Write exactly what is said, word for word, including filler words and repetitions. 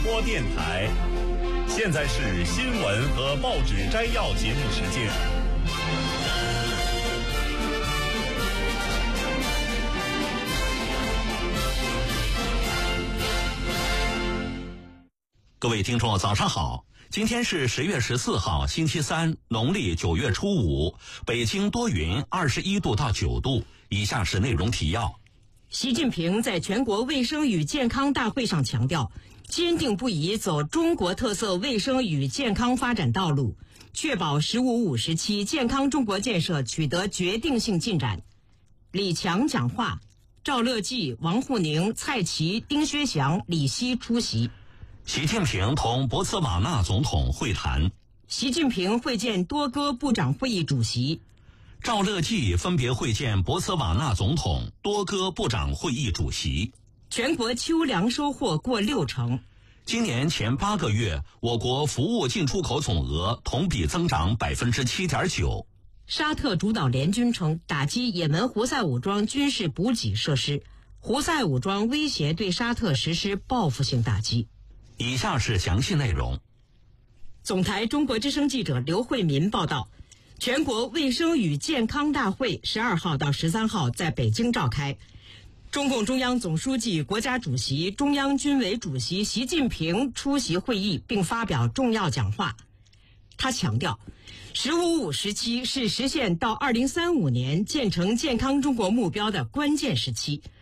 播电台。现在是新闻和报纸摘要节目时间。 各位听众早上好，今天是十月十四号星期三，农历九月初五，北京多云，二十一度到九度。以下是内容提要。 习近平在全国卫生与健康大会上强调，坚定不移走中国特色卫生与健康发展道路，确保“十五五”时期健康中国建设取得决定性进展。李强讲话，赵乐际、王沪宁、蔡奇、丁薛祥、李希出席。 习近平同博茨瓦纳总统会谈。 习近平会见多哥部长会议主席。 赵乐际分别会见博茨瓦纳总统、多哥部长会议主席。 全国秋粮收获过六成。 今年前八个月，我国服务进出口总额同比增长百分之七点九。 沙特主导联军称打击也门胡塞武装军事补给设施，胡塞武装威胁对沙特实施报复性打击。 以下是详细内容。 总台中国之声记者刘慧民报道，全国卫生与健康大会十二号到十三号在北京召开。中共中央总书记、国家主席、中央军委主席习近平出席会议并发表重要讲话。他强调，“十五五”时期是实现到二零三五年建成健康中国目标的关键时期，